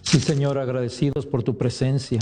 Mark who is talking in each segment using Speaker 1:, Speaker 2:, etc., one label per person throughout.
Speaker 1: Sí, Señor, agradecidos por tu presencia.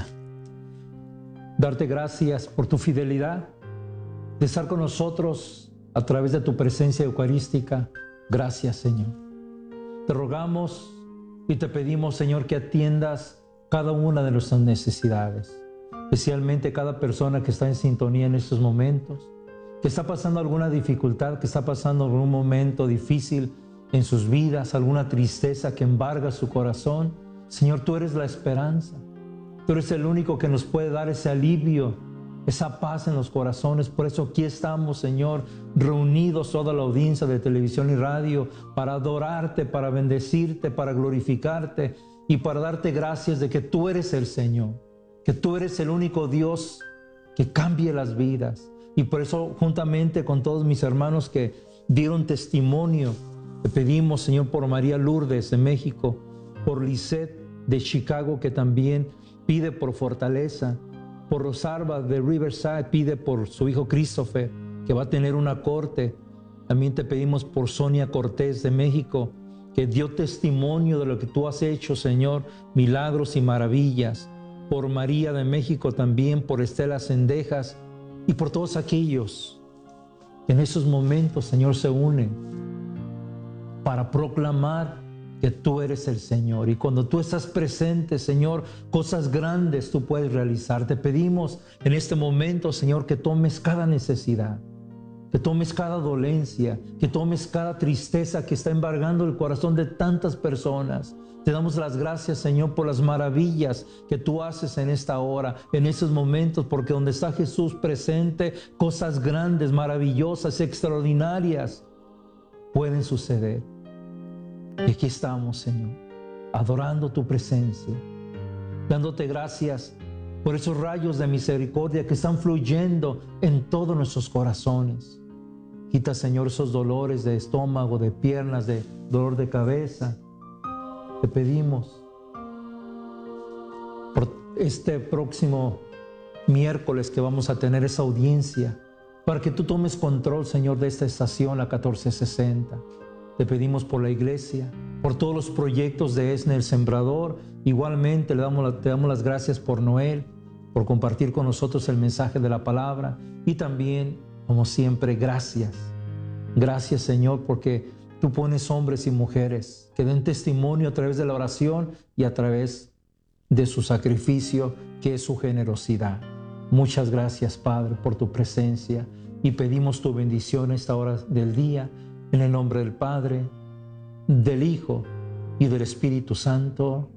Speaker 1: Darte gracias por tu fidelidad de estar con nosotros a través de tu presencia eucarística. Gracias, Señor. Te rogamos y te pedimos, Señor, que atiendas cada una de nuestras necesidades, especialmente cada persona que está en sintonía en estos momentos, que está pasando alguna dificultad, que está pasando algún momento difícil en sus vidas, alguna tristeza que embarga su corazón. Señor, tú eres la esperanza. Tú eres el único que nos puede dar ese alivio, esa paz en los corazones. Por eso aquí estamos, Señor, reunidos toda la audiencia de televisión y radio para adorarte, para bendecirte, para glorificarte y para darte gracias de que tú eres el Señor, que tú eres el único Dios que cambie las vidas. Y por eso, juntamente con todos mis hermanos que dieron testimonio, te pedimos, Señor, por María Lourdes de México, por Lisette de Chicago, que también pide por fortaleza, por Rosalba de Riverside, pide por su hijo Christopher, que va a tener una corte. También te pedimos por Sonia Cortés de México, que dio testimonio de lo que tú has hecho, Señor, milagros y maravillas. Por María de México también, por Estela Cendejas y por todos aquellos que en esos momentos, Señor, se unen para proclamar que tú eres el Señor. Y cuando tú estás presente, Señor, cosas grandes tú puedes realizar. Te pedimos en este momento, Señor, que tomes cada necesidad, que tomes cada dolencia, que tomes cada tristeza que está embargando el corazón de tantas personas. Te damos las gracias, Señor, por las maravillas que tú haces en esta hora, en estos momentos, porque donde está Jesús presente, cosas grandes, maravillosas, extraordinarias pueden suceder. Y aquí estamos, Señor, adorando tu presencia, dándote gracias por esos rayos de misericordia que están fluyendo en todos nuestros corazones. Quita, Señor, esos dolores de estómago, de piernas, de dolor de cabeza. Te pedimos por este próximo miércoles que vamos a tener esa audiencia, para que tú tomes control, Señor, de esta estación, la 1460. Te pedimos por la iglesia, por todos los proyectos de ESNE El Sembrador. Igualmente te damos las gracias por Noel, por compartir con nosotros el mensaje de la palabra. Y también, como siempre, gracias. Gracias, Señor, porque tú pones hombres y mujeres que den testimonio a través de la oración y a través de su sacrificio, que es su generosidad. Muchas gracias, Padre, por tu presencia. Y pedimos tu bendición a esta hora del día, en el nombre del Padre, del Hijo y del Espíritu Santo.